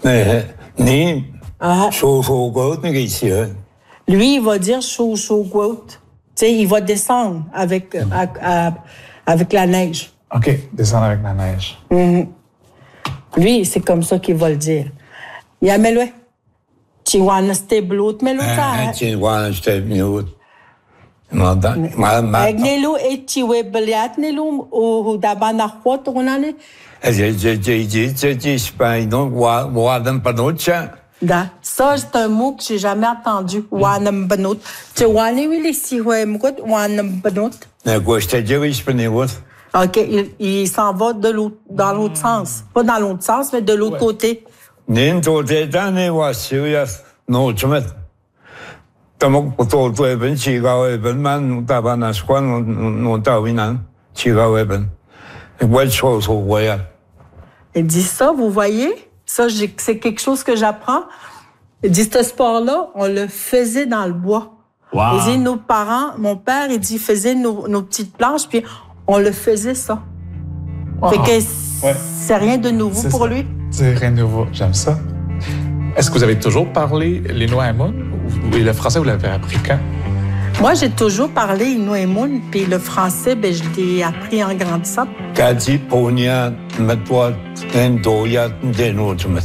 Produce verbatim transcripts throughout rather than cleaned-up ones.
Ni, chaud, chaud, goat, ici. Lui, il va dire chaud, chaud, goat. Tu sais, il va descendre avec, mm. à, à, avec la neige. OK, descendre avec la neige. Mm-hmm. Lui, c'est comme ça qu'il va le dire. Yamelo. Chiwana steblut meluta. Chiwana steblut. Agnelo et chiwe beliat nelu o dabana khot onane. Je je je je je je donc wa wa dan panocha. Da, ça c'est un mot que j'ai jamais entendu. Wanam banot. Tu wani wili si ouais mgot wanam banot. Na gosta je wis penewot. OK, il, il s'en va de l'autre, dans l'autre sens. Pas dans l'autre sens, mais de l'autre ouais. côté. Nin côté dans les voitures, non, tu mets. Tamok poto to eben chiga eben man tabana squan non tawinan chiga eben. Et what chose so voya. Il dit ça, vous voyez? Ça, j'ai, c'est quelque chose que j'apprends. Il dit, ce sport-là, on le faisait dans le bois. Wow. Il dit, nos parents, mon père, il dit, faisait nos, nos petites planches, puis on le faisait ça. Wow. Fait que ouais. c'est rien de nouveau c'est pour ça. lui. C'est rien de nouveau. J'aime ça. Est-ce que vous avez toujours parlé l'Innu-aimun? Et le français, vous l'avez appris quand? Moi, j'ai toujours parlé Innu-aimun, puis le français, ben, je l'ai appris en grandissant. Kati ponia matwa tendoya denotmet.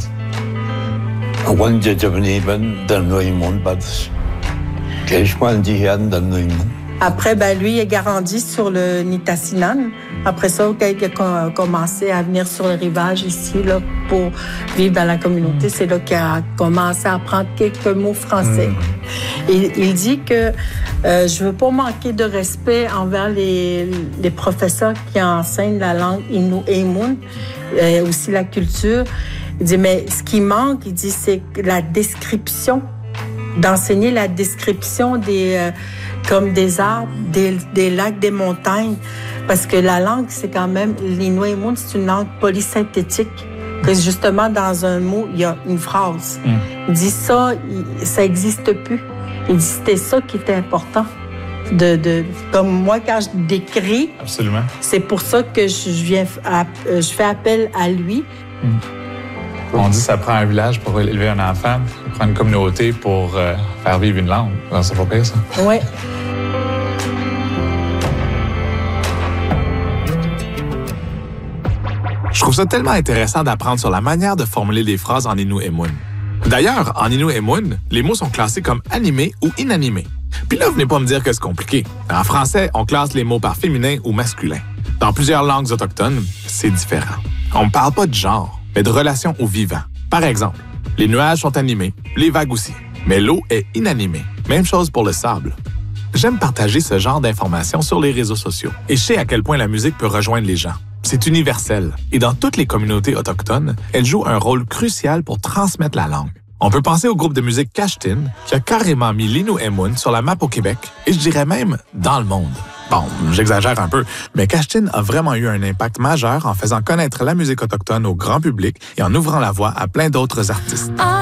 Awan je jabni ben d'Innu-aimun pas. Qu'est-ce dit d'Innu-aimun? Après, ben, lui, il a grandi sur le Nitassinan. Après ça, quand il a commencé à venir sur le rivage ici, là, pour vivre dans la communauté, mmh. c'est là qu'il a commencé à apprendre quelques mots français. Mmh. Et il dit que euh, je veux pas manquer de respect envers les, les professeurs qui enseignent la langue Innu-aimun, euh, aussi la culture. Il dit, mais ce qui manque, il dit, c'est la description, d'enseigner la description des... Euh, comme des arbres, des, des lacs, des montagnes. Parce que la langue, c'est quand même... L'Innu-aimun, c'est une langue polysynthétique. Que justement, dans un mot, il y a une phrase. Mm. Il dit ça, il, ça n'existe plus. Il dit c'était ça qui était important. De, de, comme moi, quand je décris... Absolument. C'est pour ça que je, viens à, je fais appel à lui. Mm. On dit que ça prend un village pour élever un enfant, ça prend une communauté pour euh, faire vivre une langue. Alors, c'est pas pire, ça? Oui. Je trouve ça tellement intéressant d'apprendre sur la manière de formuler des phrases en Innu-aimun. D'ailleurs, en Innu-aimun, les mots sont classés comme animés ou inanimés. Puis là, venez pas me dire que c'est compliqué. En français, on classe les mots par féminin ou masculin. Dans plusieurs langues autochtones, c'est différent. On ne parle pas de genre, mais de relation au vivant. Par exemple, les nuages sont animés, les vagues aussi, mais l'eau est inanimée. Même chose pour le sable. J'aime partager ce genre d'informations sur les réseaux sociaux et je sais à quel point la musique peut rejoindre les gens. C'est universel et dans toutes les communautés autochtones, elle joue un rôle crucial pour transmettre la langue. On peut penser au groupe de musique Kashtin qui a carrément mis l'Innu-aimun sur la map au Québec et je dirais même dans le monde. Bon, j'exagère un peu, mais Kashtin a vraiment eu un impact majeur en faisant connaître la musique autochtone au grand public et en ouvrant la voie à plein d'autres artistes. Ah!